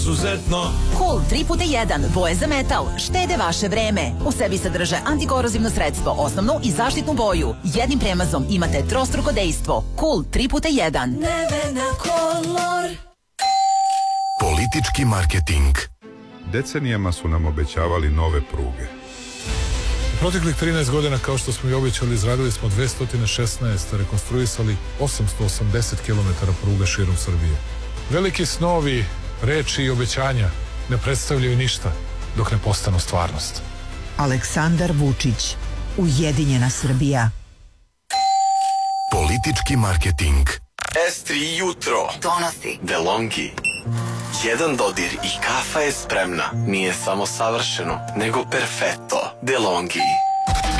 izuzetno. Cool 3x1, boje za metal, štede vaše vreme. U sebi sadrže antikorozivno sredstvo, osnovnu i zaštitnu boju. Jednim premazom imate trostruko dejstvo. Cool 3x1. Nevena Kolor. Politički marketing. Decenijama su nam obećavali nove pruge. Proteklih 13 godina, kao što smo i obećali, izradili smo 216, rekonstruisali 880 km pruga širom Srbije. Veliki snovi, reči i obećanja ne predstavljaju ništa dok ne postanu stvarnost. Aleksandar Vučić, Ujedinjena Srbija. Politički marketing. S3 jutro Donosi DeLonghi. Jedan dodir i kafa je spremna. Nije samo savršeno, nego perfetto. DeLonghi.